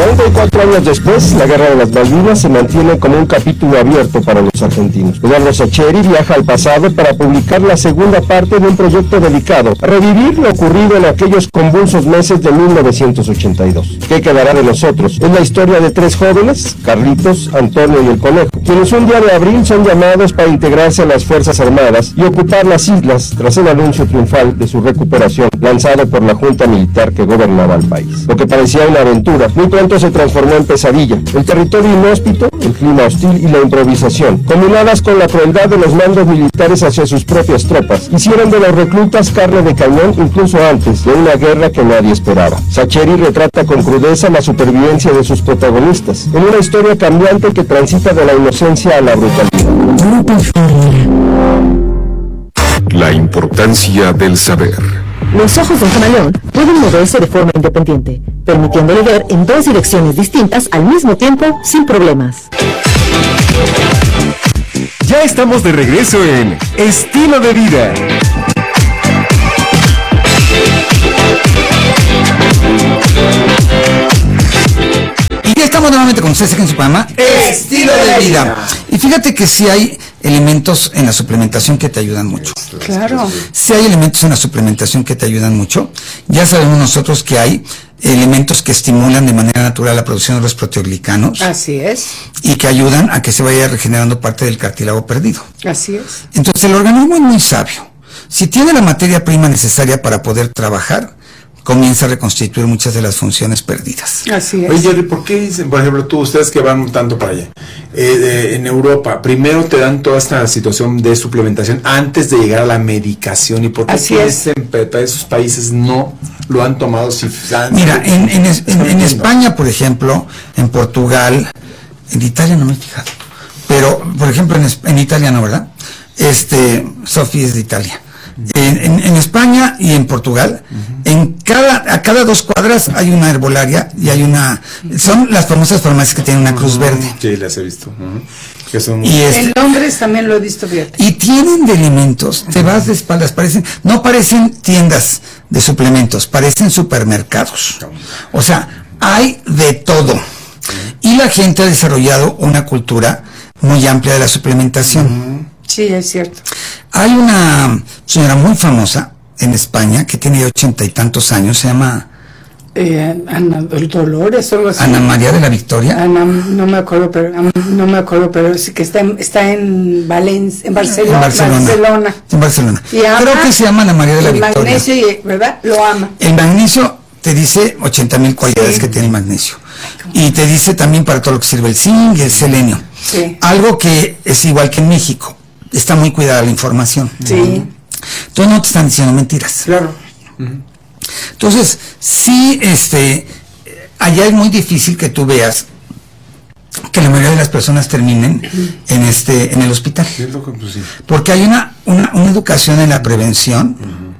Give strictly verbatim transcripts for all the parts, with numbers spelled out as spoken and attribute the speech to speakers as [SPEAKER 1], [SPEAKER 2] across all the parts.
[SPEAKER 1] treinta y cuatro años después, la Guerra de las Malvinas se mantiene como un capítulo abierto para los argentinos. Eduardo Sacheri viaja al pasado para publicar la segunda parte de un proyecto dedicado a revivir lo ocurrido en aquellos convulsos meses de mil novecientos ochenta y dos. ¿Qué quedará de nosotros? Es la historia de tres jóvenes, Carlitos, Antonio y el Conejo, quienes un día de abril son llamados para integrarse a las Fuerzas Armadas y ocupar las islas tras el anuncio triunfal de su recuperación lanzado por la Junta Militar que gobernaba el país. Lo que parecía una aventura, muy pronto se transformó en pesadilla. El territorio inhóspito, el clima hostil y la improvisación, combinadas con la crueldad de los mandos militares hacia sus propias tropas, hicieron de los reclutas carne de cañón incluso antes de una guerra que nadie esperaba. Sacheri retrata con crudeza la supervivencia de sus protagonistas, en una historia cambiante que transita de la inocencia a la brutalidad.
[SPEAKER 2] La importancia del saber.
[SPEAKER 3] Los ojos de un camaleón pueden moverse de forma independiente, permitiéndole ver en dos direcciones distintas al mismo tiempo sin problemas.
[SPEAKER 4] Ya estamos de regreso en Estilo de Vida.
[SPEAKER 5] Y ya estamos nuevamente con ustedes en su programa Estilo de Vida. Y fíjate que sí hay elementos en la suplementación que te ayudan mucho.
[SPEAKER 6] Claro.
[SPEAKER 5] Sí hay elementos en la suplementación que te ayudan mucho. Ya sabemos nosotros que hay elementos que estimulan de manera natural la producción de los proteoglicanos.
[SPEAKER 6] Así es.
[SPEAKER 5] Y que ayudan a que se vaya regenerando parte del cartílago perdido.
[SPEAKER 6] Así es.
[SPEAKER 5] Entonces el organismo es muy sabio. Si tiene la materia prima necesaria para poder trabajar, comienza a reconstituir muchas de las funciones perdidas.
[SPEAKER 6] Así es.
[SPEAKER 7] Oye, Jerry, ¿por qué dicen, por ejemplo, tú, ustedes que van tanto para allá, eh, de, en Europa, primero te dan toda esta situación de suplementación antes de llegar a la medicación? ¿Y por qué
[SPEAKER 6] Así es.
[SPEAKER 7] en, en esos países no lo han tomado? Si han,
[SPEAKER 5] Mira, en, en, en, en, en España, por ejemplo, en Portugal, en Italia no me he fijado, pero, por ejemplo, en, en Italia no, ¿verdad? Este, Sofía es de Italia. En, en, en España y en Portugal, uh-huh. en cada a cada dos cuadras hay una herbolaria y hay una, son las famosas farmacias que tienen una cruz verde.
[SPEAKER 7] Sí, las he visto. Uh-huh. Que son
[SPEAKER 5] y
[SPEAKER 6] este, en Londres también lo he visto, fíjate.
[SPEAKER 5] Y tienen de elementos, te vas de espaldas, parecen, no parecen tiendas de suplementos, parecen supermercados. O sea, hay de todo. Uh-huh. Y la gente ha desarrollado una cultura muy amplia de la suplementación.
[SPEAKER 6] Uh-huh. Sí, es cierto.
[SPEAKER 5] Hay una señora muy famosa en España que tiene ochenta y tantos años, se llama
[SPEAKER 6] eh, Ana Dolores o algo así.
[SPEAKER 5] Ana María de la Victoria.
[SPEAKER 6] Ana, no me acuerdo, pero no me acuerdo, pero sí que está en, está en Valencia, en Barcelona.
[SPEAKER 5] En Barcelona.
[SPEAKER 6] Barcelona.
[SPEAKER 5] En Barcelona.
[SPEAKER 6] Y ama
[SPEAKER 5] creo que se llama Ana María de la
[SPEAKER 6] el
[SPEAKER 5] Victoria.
[SPEAKER 6] El magnesio, y, ¿verdad? Lo ama.
[SPEAKER 5] El magnesio te dice ochenta mil cualidades sí. que tiene el magnesio. Y te dice también para todo lo que sirve el zinc y el selenio.
[SPEAKER 6] Sí.
[SPEAKER 5] Algo que es igual que en México. Está muy cuidada la información.
[SPEAKER 6] Sí.
[SPEAKER 5] Entonces no te están diciendo mentiras.
[SPEAKER 6] Claro.
[SPEAKER 5] Uh-huh. Entonces, sí, este, allá es muy difícil que tú veas que la mayoría de las personas terminen uh-huh. en este, en el hospital.
[SPEAKER 7] Sí, es lo que, pues, sí.
[SPEAKER 5] Porque hay una, una, una educación en la prevención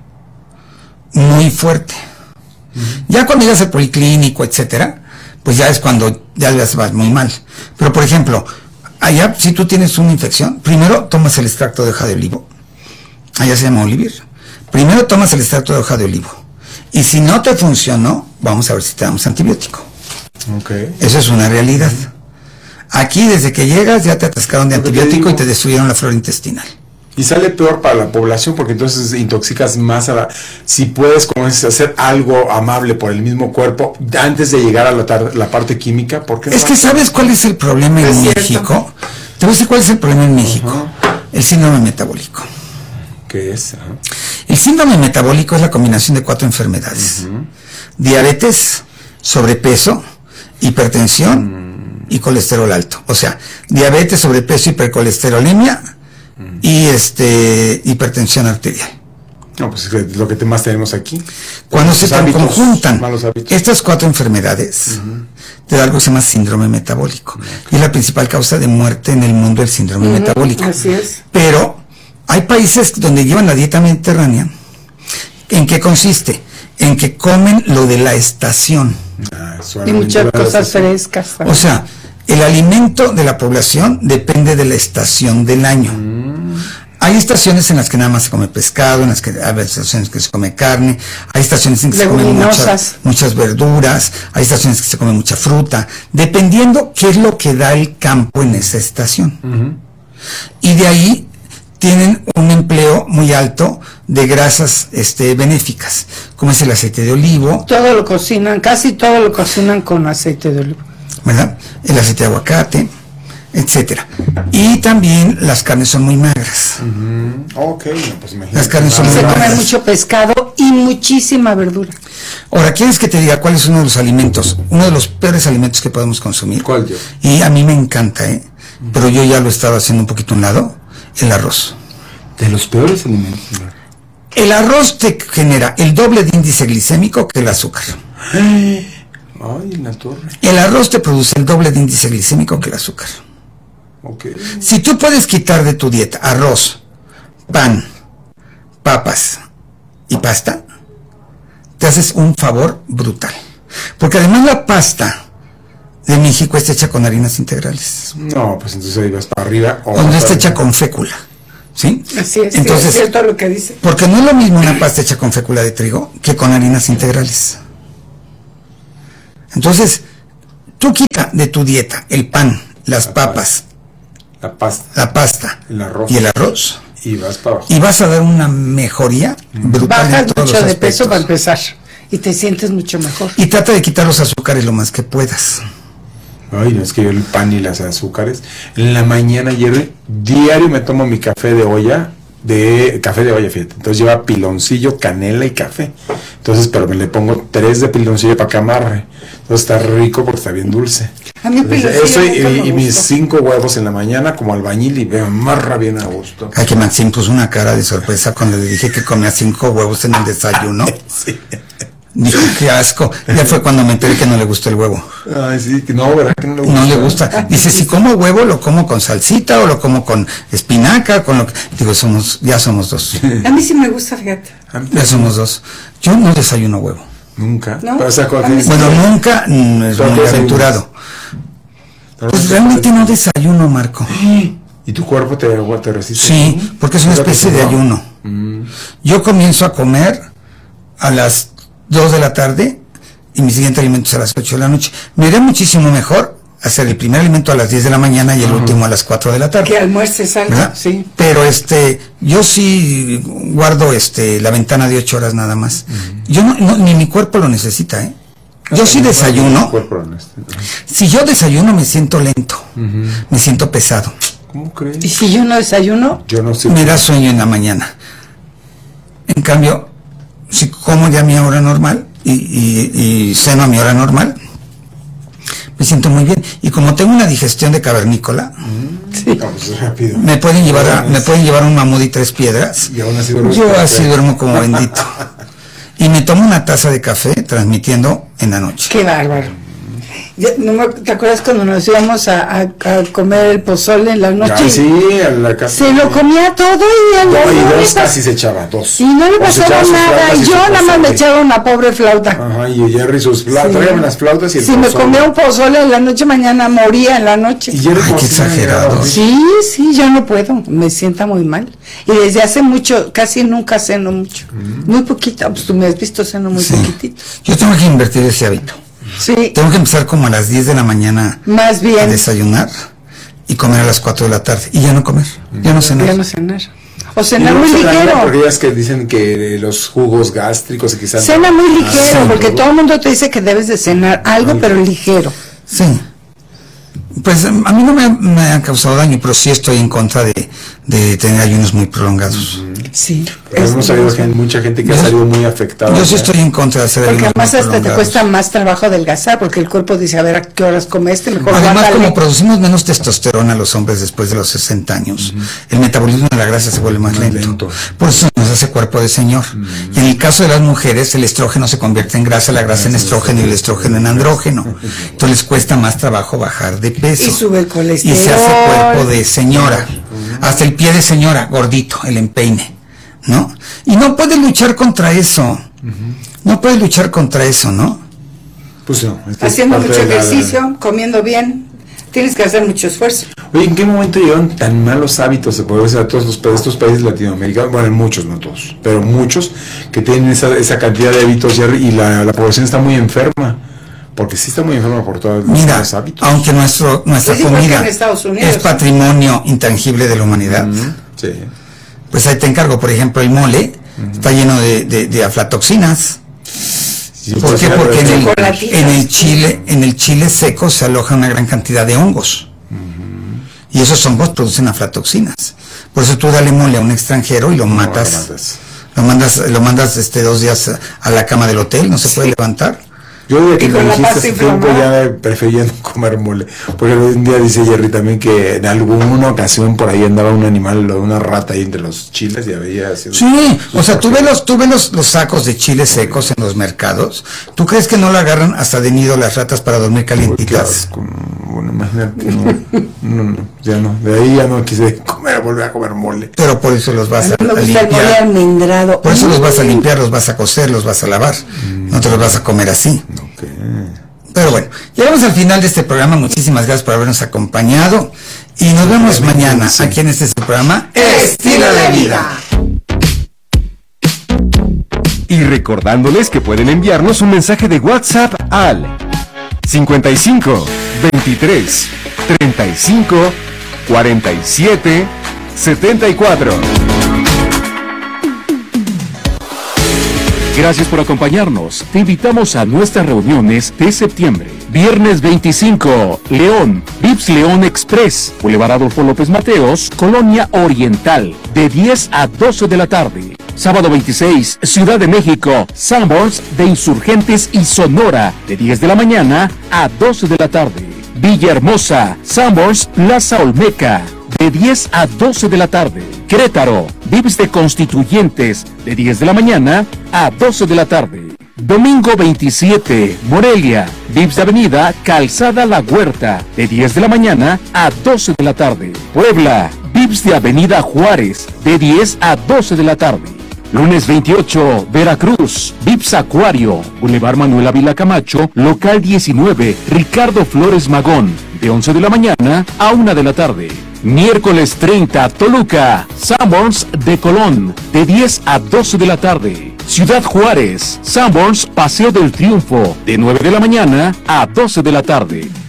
[SPEAKER 5] uh-huh. muy fuerte. Uh-huh. Ya cuando llegas al policlínico, etcétera, pues ya es cuando ya les vas muy mal. Pero por ejemplo, allá, si tú tienes una infección, primero tomas el extracto de hoja de olivo. Allá se llama olivir. Primero tomas el extracto de hoja de olivo. Y si no te funcionó, vamos a ver si te damos antibiótico.
[SPEAKER 7] Okay.
[SPEAKER 5] Eso es una realidad. Aquí, desde que llegas, ya te atascaron de antibiótico y te destruyeron la flora intestinal.
[SPEAKER 7] Y sale peor para la población porque entonces intoxicas más a la... Si puedes, como es, hacer algo amable por el mismo cuerpo antes de llegar a la, tar, la parte química, ¿por qué no?
[SPEAKER 5] Es que ¿sabes cuál es el problema en
[SPEAKER 7] ¿Es
[SPEAKER 5] México? Te voy a decir cuál es el problema en México. Uh-huh. El síndrome metabólico.
[SPEAKER 7] ¿Qué es? Uh-huh.
[SPEAKER 5] El síndrome metabólico es la combinación de cuatro enfermedades. Uh-huh. Diabetes, sobrepeso, hipertensión uh-huh. y colesterol alto. O sea, diabetes, sobrepeso, hipercolesterolemia y este hipertensión arterial.
[SPEAKER 7] No, pues es lo que más tenemos aquí.
[SPEAKER 5] Cuando se conjuntan estas cuatro enfermedades,
[SPEAKER 7] uh-huh.
[SPEAKER 5] te da algo que se llama síndrome metabólico. Okay. Y es la principal causa de muerte en el mundo, el síndrome uh-huh. metabólico.
[SPEAKER 6] Así es.
[SPEAKER 5] Pero hay países donde llevan la dieta mediterránea. ¿En qué consiste? En que comen lo de la estación.
[SPEAKER 6] Ah, y muchas cosas frescas.
[SPEAKER 5] O sea, el alimento de la población depende de la estación del año. Mm. Hay estaciones en las que nada más se come pescado, en las que hay estaciones que se come carne, hay estaciones en que se comen muchas, muchas verduras, hay estaciones que se come mucha fruta, dependiendo qué es lo que da el campo en esa estación. Uh-huh. Y de ahí tienen un empleo muy alto de grasas este, benéficas, como es el aceite de olivo.
[SPEAKER 6] Todo lo cocinan, casi todo lo cocinan con aceite de olivo.
[SPEAKER 5] ¿Verdad? El aceite de aguacate, etcétera. Y también las carnes son muy magras.
[SPEAKER 7] Uh-huh. Ok, no, pues imagínate.
[SPEAKER 5] Las carnes son muy
[SPEAKER 6] Se
[SPEAKER 5] magras.
[SPEAKER 6] come mucho pescado y muchísima verdura.
[SPEAKER 5] Ahora, ¿quieres que te diga cuál es uno de los alimentos, uno de los peores alimentos que podemos consumir?
[SPEAKER 7] ¿Cuál yo?
[SPEAKER 5] Y a mí me encanta, ¿eh? Uh-huh. Pero yo ya lo he estado haciendo un poquito a un lado, el arroz.
[SPEAKER 7] De los peores alimentos.
[SPEAKER 5] El arroz te genera el doble de índice glicémico que el azúcar.
[SPEAKER 7] Ay, la torre.
[SPEAKER 5] El arroz te produce el doble de índice glicémico que el azúcar.
[SPEAKER 7] Okay.
[SPEAKER 5] Si tú puedes quitar de tu dieta arroz, pan, papas y pasta, te haces un favor brutal. Porque además la pasta de México está hecha con harinas integrales.
[SPEAKER 7] No, pues entonces ahí vas para arriba. O
[SPEAKER 5] donde está
[SPEAKER 7] arriba.
[SPEAKER 5] hecha con fécula. ¿Sí?
[SPEAKER 6] Así es,
[SPEAKER 5] entonces,
[SPEAKER 6] es cierto lo que dice.
[SPEAKER 5] Porque no es lo mismo una pasta hecha con fécula de trigo que con harinas integrales. Entonces, tú quita de tu dieta el pan, las
[SPEAKER 7] la
[SPEAKER 5] papas,
[SPEAKER 7] la pasta,
[SPEAKER 5] la pasta
[SPEAKER 7] el arroz.
[SPEAKER 5] y el arroz.
[SPEAKER 7] Y vas para abajo.
[SPEAKER 5] Y vas a dar una mejoría brutal.
[SPEAKER 6] Bajas
[SPEAKER 5] en todos
[SPEAKER 6] mucho
[SPEAKER 5] los
[SPEAKER 6] de
[SPEAKER 5] aspectos.
[SPEAKER 6] peso para empezar y te sientes mucho mejor.
[SPEAKER 5] Y trata de quitar los azúcares lo más que puedas.
[SPEAKER 7] Ay, no, es que yo el pan y las azúcares. En la mañana, Jerry, diario me tomo mi café de olla, de café de olla, fíjate. Entonces lleva piloncillo, canela y café. Entonces, pero me le pongo tres de piloncillo para que amarre. Entonces está rico porque está bien dulce.
[SPEAKER 6] A mí piloncillo
[SPEAKER 7] eso y,
[SPEAKER 6] nunca me
[SPEAKER 7] y, y mis
[SPEAKER 6] gustó.
[SPEAKER 7] cinco huevos en la mañana como albañil y me amarra bien a gusto.
[SPEAKER 5] Ay, que Maxim puso una cara de sorpresa cuando le dije que comía cinco huevos en el desayuno.
[SPEAKER 7] Sí.
[SPEAKER 5] Dijo, qué asco. Ya fue cuando me enteré que no le gustó el huevo.
[SPEAKER 7] Ay, sí, que no, ¿verdad? Que no le gusta.
[SPEAKER 5] No le gusta. Dice, si como huevo, lo como con salsita o lo como con espinaca, con lo que... Digo, somos, ya somos dos.
[SPEAKER 6] A mí sí me gusta, fíjate.
[SPEAKER 5] Ya somos dos. Yo no desayuno huevo.
[SPEAKER 7] Nunca.
[SPEAKER 6] ¿No?
[SPEAKER 7] Pero, o sea, cuando
[SPEAKER 6] A mí
[SPEAKER 7] tienes-
[SPEAKER 5] Bueno, nunca, mm, es
[SPEAKER 7] ¿Tú a
[SPEAKER 5] muy
[SPEAKER 7] qué
[SPEAKER 5] aventurado.
[SPEAKER 7] Pero
[SPEAKER 5] Pues
[SPEAKER 7] no-
[SPEAKER 5] realmente no desayuno, Marco.
[SPEAKER 7] ¿Y tu cuerpo te, te resiste?
[SPEAKER 5] Sí, porque es una
[SPEAKER 7] ¿Te
[SPEAKER 5] especie de
[SPEAKER 7] acostumbró?
[SPEAKER 5] ayuno.
[SPEAKER 7] Mm.
[SPEAKER 5] Yo comienzo a comer a las dos de la tarde y mi siguiente alimento es a las ocho de la noche. Me iría muchísimo mejor hacer el primer alimento a las diez de la mañana y el último a las cuatro de la tarde.
[SPEAKER 6] Que almuerces algo,
[SPEAKER 5] ¿Verdad?
[SPEAKER 6] sí.
[SPEAKER 5] Pero este, yo sí guardo este la ventana de ocho horas nada más. Yo no, no- ni mi cuerpo lo necesita, ¿eh? Yo sí desayuno.
[SPEAKER 7] Cuerpo honesto.
[SPEAKER 5] Si yo desayuno me siento lento, me siento pesado,
[SPEAKER 7] ¿Cómo crees?
[SPEAKER 6] Y si yo no desayuno,
[SPEAKER 7] Yo no sé.
[SPEAKER 5] me da sueño en la mañana. En cambio, si como ya a mi hora normal y, y, y ceno a mi hora normal, me siento muy bien. Y como tengo una digestión de cavernícola,
[SPEAKER 7] Sí. No, pues rápido.
[SPEAKER 5] me pueden llevar a, me pueden llevar un mamut y tres piedras.
[SPEAKER 7] Y aún así duermes
[SPEAKER 5] Yo
[SPEAKER 7] perfecto.
[SPEAKER 5] así duermo como bendito. Y me tomo una taza de café transmitiendo en la noche.
[SPEAKER 6] qué bárbaro. Ya, no me- ¿Te acuerdas cuando nos íbamos a, a- a comer el pozole en la noche?
[SPEAKER 7] Ya, sí, a la casa.
[SPEAKER 6] Se lo comía todo y el
[SPEAKER 7] No, y
[SPEAKER 6] no le
[SPEAKER 7] dos
[SPEAKER 6] pas-
[SPEAKER 7] casi se echaba, dos.
[SPEAKER 6] y no le
[SPEAKER 7] O se echaba
[SPEAKER 6] pasaba
[SPEAKER 7] sus
[SPEAKER 6] nada.
[SPEAKER 7] flautas
[SPEAKER 6] Y
[SPEAKER 7] y
[SPEAKER 6] yo
[SPEAKER 7] su
[SPEAKER 6] nada más me
[SPEAKER 7] pozole.
[SPEAKER 6] echaba una pobre flauta.
[SPEAKER 7] Ajá, y Jerry sus flautas,
[SPEAKER 6] Sí.
[SPEAKER 7] tráigame las flautas y el
[SPEAKER 6] Si me
[SPEAKER 7] pozole.
[SPEAKER 6] comía un pozole en la noche, mañana moría en la noche.
[SPEAKER 7] Y Jerry
[SPEAKER 5] Ay,
[SPEAKER 7] como
[SPEAKER 5] qué
[SPEAKER 7] si no
[SPEAKER 5] exagerado.
[SPEAKER 7] llegaba.
[SPEAKER 6] Sí, sí, yo no puedo, me sienta muy mal. Y desde hace mucho, casi nunca ceno mucho. Muy poquito, pues tú me has visto ceno muy
[SPEAKER 5] Sí.
[SPEAKER 6] poquitito.
[SPEAKER 5] Yo tengo que invertir ese hábito.
[SPEAKER 6] Sí,
[SPEAKER 5] Tengo que empezar como a las diez de la mañana
[SPEAKER 6] más
[SPEAKER 5] a
[SPEAKER 6] bien,
[SPEAKER 5] desayunar y comer a las cuatro de la tarde. Y ya no comer, ya no cenar.
[SPEAKER 6] ya no cenar. O
[SPEAKER 7] Y
[SPEAKER 6] cenar
[SPEAKER 7] luego
[SPEAKER 6] muy
[SPEAKER 7] se la neta,
[SPEAKER 6] ligero.
[SPEAKER 7] porque ya es que dicen que los jugos gástricos y quizás...
[SPEAKER 6] Cena muy ligero,
[SPEAKER 5] sí,
[SPEAKER 6] porque
[SPEAKER 7] todo.
[SPEAKER 6] todo el mundo te dice que debes de cenar algo,
[SPEAKER 7] Algo.
[SPEAKER 6] pero ligero.
[SPEAKER 5] Sí. Pues a mí no me ha, me ha causado daño, pero sí estoy en contra de, de tener ayunos muy prolongados.
[SPEAKER 6] Sí.
[SPEAKER 7] Porque hemos sabido que hay mucha gente que ha
[SPEAKER 5] Yo-
[SPEAKER 7] salido muy afectada.
[SPEAKER 5] Yo sí
[SPEAKER 7] ¿eh?
[SPEAKER 5] estoy en contra de hacer
[SPEAKER 6] Porque
[SPEAKER 5] ayunos muy
[SPEAKER 6] además hasta te
[SPEAKER 5] prolongados.
[SPEAKER 6] cuesta más trabajo adelgazar, porque el cuerpo dice, a ver, ¿a qué horas comeste? Mejor
[SPEAKER 5] Además,
[SPEAKER 6] bájale.
[SPEAKER 5] como producimos menos testosterona los hombres después de los sesenta años, el metabolismo de la grasa se vuelve más,
[SPEAKER 7] Más
[SPEAKER 5] lento.
[SPEAKER 7] lento.
[SPEAKER 5] Por eso nos hace cuerpo de señor. Y en el caso de las mujeres, el estrógeno se convierte en grasa, la grasa en estrógeno y el estrógeno en andrógeno. Entonces les cuesta más trabajo bajar de peso.
[SPEAKER 6] Y sube el colesterol.
[SPEAKER 5] Y se hace cuerpo de señora. Hasta el pie de señora, gordito, el empeine. ¿No? Y no puedes luchar contra eso. No puedes luchar contra eso, ¿no?
[SPEAKER 7] Pues no. es que es
[SPEAKER 6] Haciendo
[SPEAKER 7] parte
[SPEAKER 6] mucho
[SPEAKER 7] de la-
[SPEAKER 6] ejercicio, comiendo bien, tienes que hacer mucho esfuerzo.
[SPEAKER 7] Oye, ¿en qué momento llegaron tan malos hábitos, se puede decir, a todos los, estos países latinoamericanos? Bueno, muchos, no todos, pero muchos que tienen esa, esa cantidad de hábitos, Jerry, y la, la población está muy enferma. Porque sí está muy enferma por todos
[SPEAKER 5] Mira,
[SPEAKER 7] los hábitos.
[SPEAKER 5] aunque nuestro, nuestra
[SPEAKER 6] Es
[SPEAKER 5] comida
[SPEAKER 6] Unidos,
[SPEAKER 5] es patrimonio intangible de la humanidad,
[SPEAKER 7] Mm, sí.
[SPEAKER 5] pues ahí te encargo, por ejemplo, el mole mm. está lleno de, de, de aflatoxinas.
[SPEAKER 7] Sí,
[SPEAKER 5] ¿Por
[SPEAKER 7] pues,
[SPEAKER 5] qué? Porque en el, en el
[SPEAKER 6] sí.
[SPEAKER 5] chile, en el chile seco se aloja una gran cantidad de hongos. Uh-huh. Y esos hongos producen aflatoxinas. Por eso tú dale mole a un extranjero y lo matas.
[SPEAKER 7] No, lo matas.
[SPEAKER 5] Lo mandas, lo mandas este dos días a, a la cama del hotel, no se sí. puede levantar.
[SPEAKER 7] Yo desde que
[SPEAKER 6] y
[SPEAKER 7] me dijiste hace tiempo ya prefería no comer mole. Porque un día dice Jerry también que en alguna ocasión por ahí andaba un animal, una rata ahí entre los chiles y había sido...
[SPEAKER 5] Sí, o sea, tú ves los, tú ves los, los sacos de chiles secos en los mercados. ¿Tú crees que no lo agarran hasta de nido las ratas para dormir calientitas?
[SPEAKER 7] Bueno, imagínate, no, no, no, ya no. De ahí ya no quise comer, volver a comer mole.
[SPEAKER 5] Pero por eso los vas a,
[SPEAKER 6] a,
[SPEAKER 5] a
[SPEAKER 6] limpiar. El mole almendrado.
[SPEAKER 5] Por eso los vas a limpiar, los vas a cocer, los vas a lavar. Mm. No te los vas a comer así.
[SPEAKER 7] Okay.
[SPEAKER 5] Pero bueno, llegamos al final de este programa. Muchísimas gracias por habernos acompañado y nos vemos sí, mañana sí. aquí en este programa Estilo de Vida.
[SPEAKER 4] Y recordándoles que pueden enviarnos un mensaje de WhatsApp al cincuenta y cinco, veintitrés, treinta y cinco, cuarenta y siete, setenta y cuatro. Gracias por acompañarnos. Te invitamos a nuestras reuniones de septiembre. Viernes veinticinco, León, Vips León Express, Boulevard Adolfo López Mateos, Colonia Oriental, de diez a doce de la tarde. Sábado veintiséis, Ciudad de México, Sanborns de Insurgentes y Sonora, de diez de la mañana a doce de la tarde. Villahermosa, Sanborns Plaza Olmeca, de diez a doce de la tarde. Querétaro, Vips de Constituyentes, de diez de la mañana a doce de la tarde. Domingo veintisiete, Morelia, Vips de Avenida Calzada La Huerta, de diez de la mañana a doce de la tarde. Puebla, Vips de Avenida Juárez, de diez a doce de la tarde. Lunes veintiocho, Veracruz, Vips Acuario, Boulevard Manuel Ávila Camacho, local diecinueve, Ricardo Flores Magón, de once de la mañana a una de la tarde. Miércoles treinta, Toluca, Sanborns de Colón, de diez a doce de la tarde. Ciudad Juárez, Sanborns Paseo del Triunfo, de nueve de la mañana a doce de la tarde.